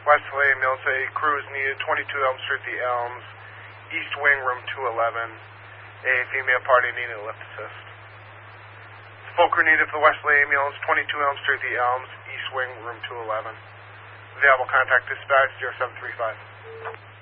Wesley Ambulance, a crew is needed, 22 Elm Street, The Elms, East Wing, room 211. A female party needed lift assist. Full crew needed for the Wesley Ambulance, 22 Elm Street, The Elms, East Wing, room 211. Available contact dispatch 0735.